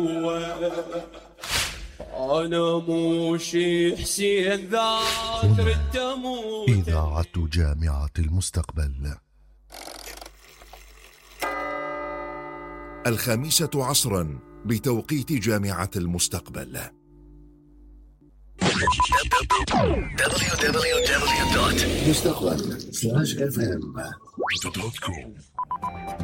أنا موشي حسين ذاكر التموت. إذاعة جامعة المستقبل. 5:00 بتوقيت جامعة المستقبل. www.mustaqbal.fm